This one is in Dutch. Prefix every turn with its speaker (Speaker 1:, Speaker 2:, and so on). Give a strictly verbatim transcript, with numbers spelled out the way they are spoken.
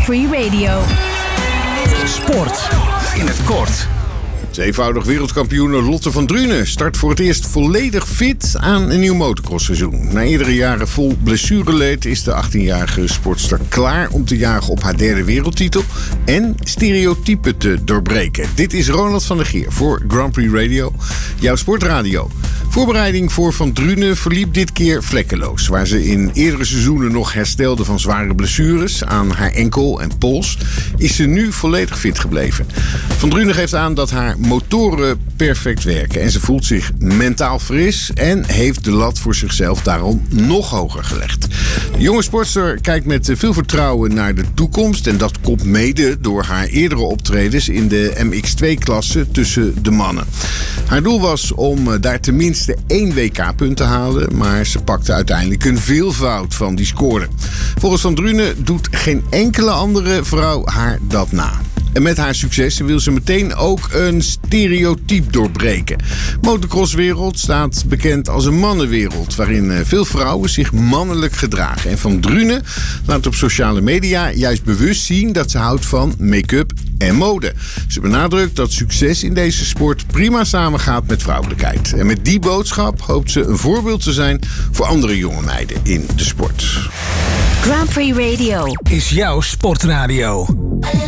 Speaker 1: Prix Radio.
Speaker 2: Sport in het kort.
Speaker 3: Tweevoudig wereldkampioene Lotte van Drunen start voor het eerst volledig fit aan een nieuw motocrossseizoen. Na eerdere jaren vol blessureleed is de achttienjarige sportster klaar om te jagen op haar derde wereldtitel en stereotypen te doorbreken. Dit is Ronald van der Geer voor Grand Prix Radio, jouw sportradio. Voorbereiding voor Van Drunen verliep dit keer vlekkeloos. Waar ze in eerdere seizoenen nog herstelde van zware blessures aan haar enkel en pols, is ze nu volledig fit gebleven. Van Drunen geeft aan dat haar motoren perfect werken en ze voelt zich mentaal fris en heeft de lat voor zichzelf daarom nog hoger gelegd. De jonge sportster kijkt met veel vertrouwen naar de toekomst en dat komt mede door haar eerdere optredens in de M X twee klasse tussen de mannen. Haar doel was om daar tenminste één W K-punt te halen, maar ze pakte uiteindelijk een veelvoud van die score. Volgens Van Drunen doet geen enkele andere vrouw haar dat na. En met haar successen wil ze meteen ook een stereotype doorbreken. Motocrosswereld staat bekend als een mannenwereld, waarin veel vrouwen zich mannelijk gedragen. En Van Drunen laat op sociale media juist bewust zien dat ze houdt van make-up en mode. Ze benadrukt dat succes in deze sport prima samengaat met vrouwelijkheid. En met die boodschap hoopt ze een voorbeeld te zijn voor andere jonge meiden in de sport.
Speaker 1: Grand Prix Radio
Speaker 2: Is jouw sportradio.